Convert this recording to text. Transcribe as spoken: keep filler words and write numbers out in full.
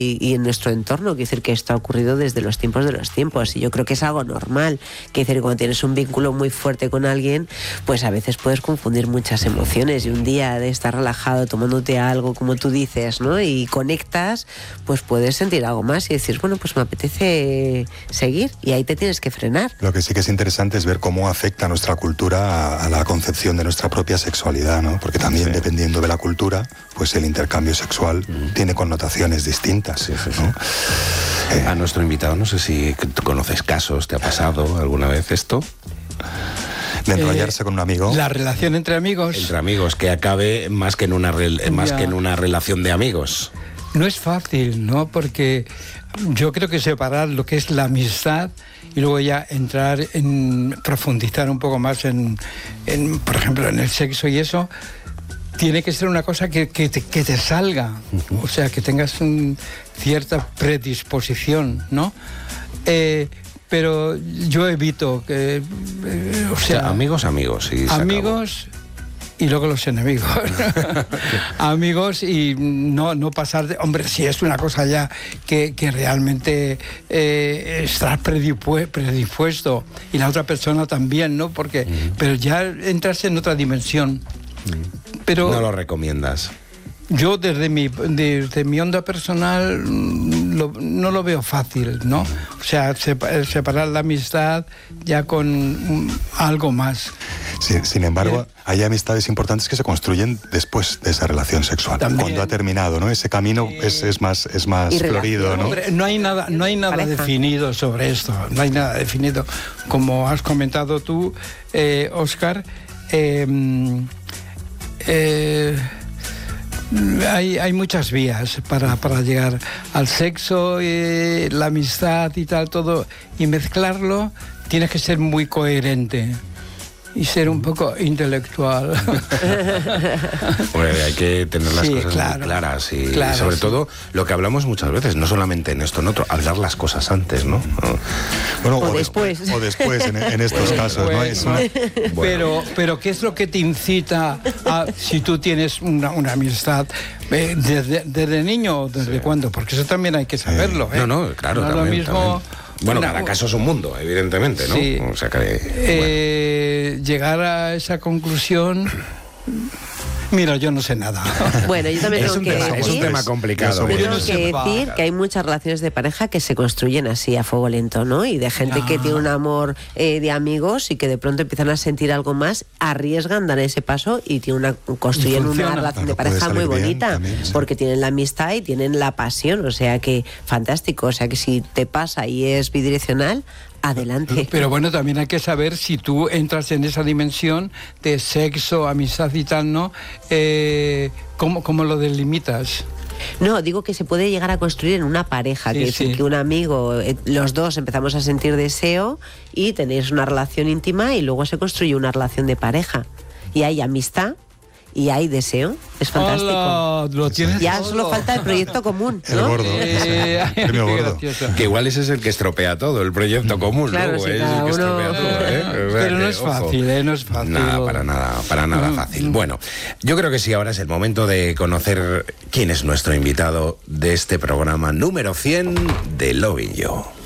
Y, y en nuestro entorno, quiero decir que esto ha ocurrido desde los tiempos de los tiempos, y yo creo que es algo normal, quiero decir, cuando tienes un vínculo muy fuerte con alguien, pues a veces puedes confundir muchas emociones, y un día de estar relajado tomándote algo, como tú dices, ¿no? Y conectas, pues puedes sentir algo más y decir, bueno, pues me apetece seguir, y ahí te tienes que frenar. Lo que sí que es interesante es ver cómo afecta nuestra cultura a, a la concepción de nuestra propia sexualidad, ¿no? Porque también, sí, dependiendo de la cultura, pues el intercambio sexual mm. tiene connotaciones distintas. Sí, sí, sí. ¿No? Eh, a nuestro invitado, no sé si tú conoces casos, ¿te ha pasado alguna vez esto? De enrollarse eh, con un amigo. La relación entre amigos. Entre amigos, que acabe más que en una, re, más que en una relación de amigos. No es fácil, ¿no? Porque yo creo que separar lo que es la amistad y luego ya entrar en profundizar un poco más en, en por ejemplo, en el sexo y eso, tiene que ser una cosa que, que, te, que te salga, o sea, que tengas un, cierta predisposición, ¿no? Eh, pero yo evito que... Eh, o, sea, o sea, amigos, amigos. Y amigos y luego los enemigos. Amigos y no, no pasar de... Hombre, si es una cosa ya que, que realmente eh, estás predispuesto y la otra persona también, ¿no? Porque, uh-huh. Pero ya entras en otra dimensión. Uh-huh. Pero no lo recomiendas. Yo desde mi, desde mi onda personal lo, no lo veo fácil, ¿no? O sea, separar la amistad ya con algo más. Sí, sin embargo, hay amistades importantes que se construyen después de esa relación sexual. También, cuando ha terminado, ¿no? Ese camino eh, es, es más, es más florido, ¿no? Hombre, no hay nada, no hay nada definido sobre esto. No hay nada definido. Como has comentado tú, eh, Óscar, eh, eh, Hay, hay muchas vías para, para llegar al sexo, eh, la amistad y tal, todo, y mezclarlo, tienes que ser muy coherente y ser un poco intelectual. Bueno, hay que tener las sí, cosas claro, muy claras y, claro, y sobre sí. todo lo que hablamos muchas veces, no solamente en esto, en otro, hablar las cosas antes, ¿no? Bueno, o, o después. después. O después, en, en estos bueno, casos, ¿no? Es una... bueno. Pero, pero ¿qué es lo que te incita a, si tú tienes una, una amistad, eh, desde, desde niño o desde sí. cuándo? Porque eso también hay que saberlo, ¿eh? No, no, claro, no también, es lo mismo... También. Bueno, Una, cada caso es un mundo, evidentemente, ¿no? Sí. O sea que, eh, bueno. Llegar a esa conclusión... Mira, yo no sé nada. Bueno, yo también es tengo un que tema, decir, es un tema complicado. Yo ¿eh? tengo que decir que hay muchas relaciones de pareja que se construyen así a fuego lento, ¿no? Y de gente ya. que tiene un amor eh, de amigos y que de pronto empiezan a sentir algo más, arriesgan, dan ese paso y tiene una, construyen una relación de pareja muy bonita, también, sí. porque tienen la amistad y tienen la pasión, o sea que fantástico, o sea que si te pasa y es bidireccional, adelante. Pero bueno, también hay que saber si tú entras en esa dimensión de sexo, amistad y tal, ¿no? Eh, ¿cómo, ¿Cómo lo delimitas? No, digo que se puede llegar a construir en una pareja, sí, que es sí. que un amigo, eh, los dos empezamos a sentir deseo y tenéis una relación íntima y luego se construye una relación de pareja. Y hay amistad y hay deseo. Es fantástico. Hola, lo tienes ya todo. Solo falta el proyecto común, ¿no? El gordo. Eh, Premio gordo. Que igual ese es el que estropea todo, el proyecto común, claro, luego sí, es el que uno... estropea todo, ¿eh? O sea, pero no que, es ojo, fácil, ¿eh? No es fácil. Nada, para nada, para nada fácil. Bueno, yo creo que sí, ahora es el momento de conocer quién es nuestro invitado de este programa número cien de Loving You.